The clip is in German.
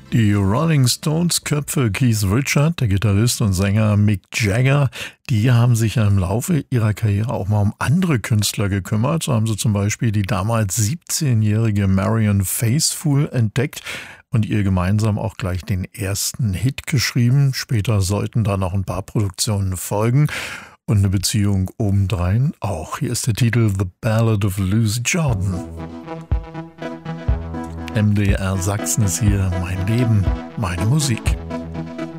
Die Rolling Stones Köpfe Keith Richards, der Gitarrist und Sänger Mick Jagger, die haben sich ja im Laufe ihrer Karriere auch mal um andere Künstler gekümmert. So haben sie zum Beispiel die damals 17-jährige Marianne Faithfull entdeckt und ihr gemeinsam auch gleich den ersten Hit geschrieben. Später sollten da noch ein paar Produktionen folgen und eine Beziehung obendrein auch. Hier ist der Titel The Ballad of Lucy Jordan. MDR Sachsen ist hier, mein Leben, meine Musik.